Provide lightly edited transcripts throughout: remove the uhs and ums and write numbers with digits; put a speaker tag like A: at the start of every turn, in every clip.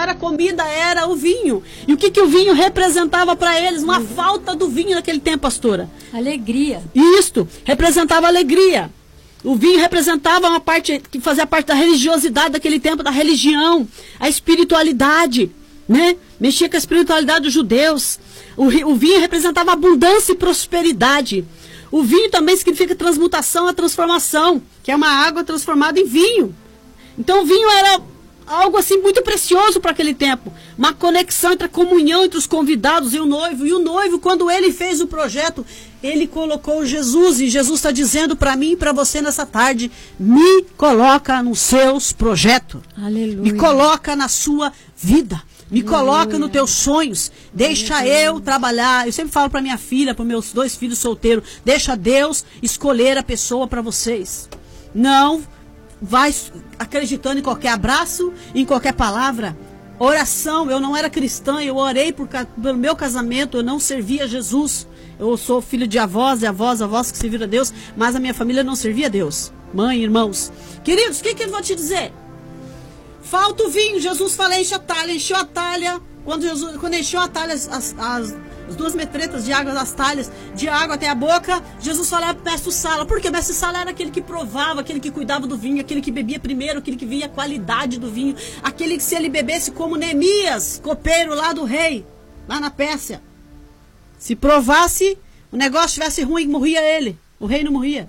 A: era comida, era o vinho. E o que o vinho representava para eles? Uma falta do vinho naquele tempo, pastora.
B: Alegria.
A: Isto, representava alegria. O vinho representava uma parte que fazia parte da religiosidade daquele tempo, da religião, a espiritualidade, né? Mexia com a espiritualidade dos judeus. O vinho representava abundância e prosperidade. O vinho também significa transmutação, a transformação, que é uma água transformada em vinho. Então o vinho era algo assim muito precioso para aquele tempo. Uma conexão entre a comunhão entre os convidados e o noivo. E o noivo, quando ele fez o projeto, ele colocou Jesus. E Jesus está dizendo para mim e para você nessa tarde: me coloca nos seus projetos.
B: Aleluia.
A: Me coloca na sua vida. Me coloca nos teus sonhos. Deixa eu trabalhar. Eu sempre falo para minha filha, para meus 2 filhos solteiros: deixa Deus escolher a pessoa para vocês. Não vai acreditando em qualquer abraço, em qualquer palavra. Oração. Eu não era cristã, eu orei pelo meu casamento, eu não servia a Jesus. Eu sou filho de avós que serviram a Deus, mas a minha família não servia a Deus. Mãe, irmãos. Queridos, o que eu vou te dizer? Falta o vinho. Jesus fala: encheu a talha. Quando encheu a talha, as 2 metretas de água das talhas, de água até a boca, Jesus falava para o mestre Sala. Por quê? O mestre Sala era aquele que provava, aquele que cuidava do vinho, aquele que bebia primeiro, aquele que via a qualidade do vinho, aquele que, se ele bebesse como Neemias, copeiro lá do rei, lá na Pérsia, se provasse, o negócio estivesse ruim, morria ele. O rei não morria.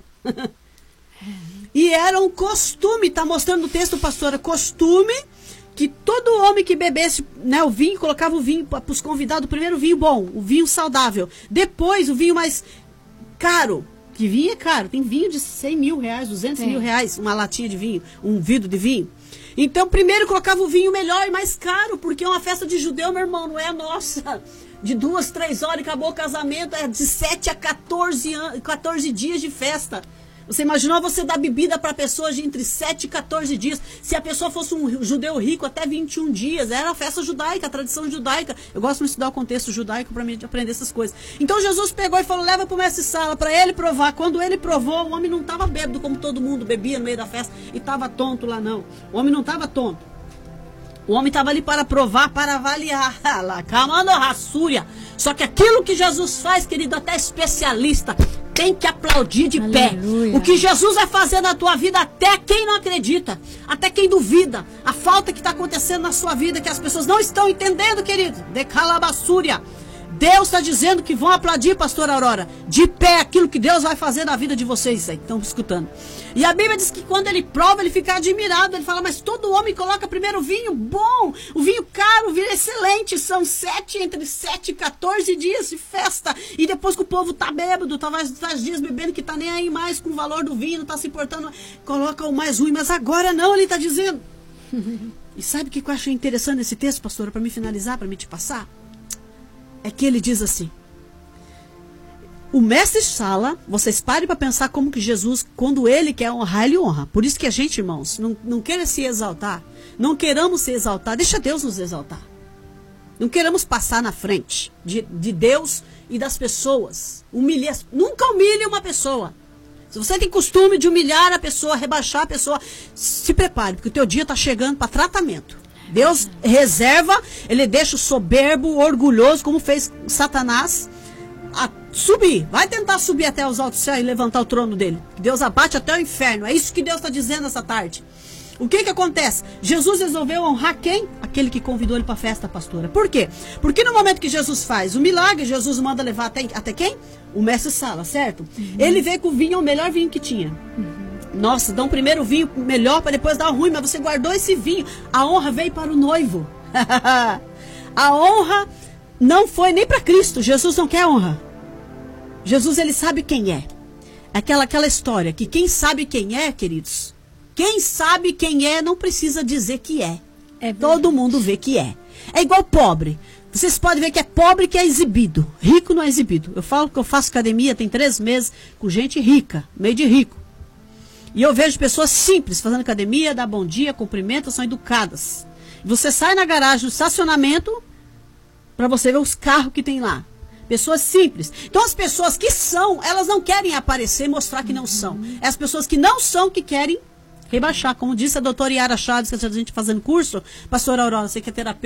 A: E era um costume, está mostrando no texto, pastora, costume, que todo homem que bebesse, né, o vinho, colocava o vinho para os convidados, primeiro o vinho bom, o vinho saudável, depois o vinho mais caro, que vinho é caro, tem vinho de 100 mil reais, 200 mil reais, uma latinha de vinho, um vidro de vinho. Então primeiro colocava o vinho melhor e mais caro, porque é uma festa de judeu, meu irmão, não é a nossa, de 2, 3 horas e acabou o casamento, é de 7 a 14 dias de festa. Você imaginou você dar bebida para pessoas de entre 7 e 14 dias? Se a pessoa fosse um judeu rico, até 21 dias. Era a festa judaica, a tradição judaica. Eu gosto de estudar o contexto judaico para mim aprender essas coisas. Então Jesus pegou e falou: leva para o mestre Sala, para ele provar. Quando ele provou, o homem não estava bêbado como todo mundo bebia no meio da festa e estava tonto lá, não. O homem não estava tonto. O homem estava ali para provar, para avaliar. Só que aquilo que Jesus faz, querido, até especialista tem que aplaudir de pé. O que Jesus vai fazer na tua vida, até quem não acredita, até quem duvida, a falta que está acontecendo na sua vida, que as pessoas não estão entendendo, querido. De calabassúria. Deus está dizendo que vão aplaudir, pastora Aurora, de pé aquilo que Deus vai fazer na vida de vocês aí, que estão escutando. E a Bíblia diz que quando ele prova, ele fica admirado. Ele fala: mas todo homem coloca primeiro o vinho bom, o vinho caro, o vinho excelente. São entre 7 e 14 dias de festa. E depois que o povo está bêbado, está mais 10 dias bebendo, que está nem aí mais com o valor do vinho, não está se importando, coloca o mais ruim. Mas agora não, ele está dizendo. E sabe o que eu acho interessante nesse texto, pastora, para me finalizar, para me te passar? É que ele diz assim: o mestre Sala, vocês parem para pensar como que Jesus, quando ele quer honrar, ele honra. Por isso que a gente, irmãos, não quer se exaltar, não queremos se exaltar, deixa Deus nos exaltar. Não queremos passar na frente de Deus e das pessoas. Nunca humilhe uma pessoa. Se você tem costume de humilhar a pessoa, rebaixar a pessoa, se prepare, porque o teu dia está chegando para tratamento. Deus reserva, ele deixa o soberbo, orgulhoso, como fez Satanás, a subir. Vai tentar subir até os altos céus e levantar o trono dele. Deus abate até o inferno. É isso que Deus está dizendo essa tarde. O que acontece? Jesus resolveu honrar quem? Aquele que convidou ele para a festa, pastora. Por quê? Porque no momento que Jesus faz o milagre, Jesus manda levar até quem? O mestre Sala, certo? Ele veio com o vinho, o melhor vinho que tinha. Nossa, dá um primeiro vinho melhor para depois dar o ruim, mas você guardou esse vinho. A honra veio para o noivo. A honra não foi nem para Cristo. Jesus não quer honra. Jesus, ele sabe quem é. Aquela história que quem sabe quem é, queridos, quem sabe quem é não precisa dizer que é. Todo mundo vê que é. É igual pobre. Vocês podem ver que é pobre que é exibido. Rico não é exibido. Eu falo que eu faço academia tem 3 meses com gente rica, meio de rico. E eu vejo pessoas simples fazendo academia, dá bom dia, cumprimentam, são educadas. Você sai na garagem do estacionamento para você ver os carros que tem lá. Pessoas simples. Então as pessoas que são, elas não querem aparecer, mostrar que não são. É as pessoas que não são que querem rebaixar. Como disse a doutora Yara Chaves, que a gente fazendo curso, pastora Aurora, você que é terapeuta.